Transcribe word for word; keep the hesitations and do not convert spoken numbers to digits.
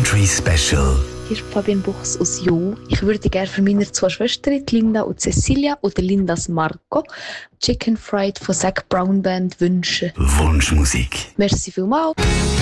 Country Special. Hier ist Fabian Buchs aus Jo. Ich würde gerne für meine zwei Schwestern, Linda und Cecilia, oder Lindas Marco, Chicken Fried von Zac Brown Band wünschen. Wunschmusik. Merci vielmals.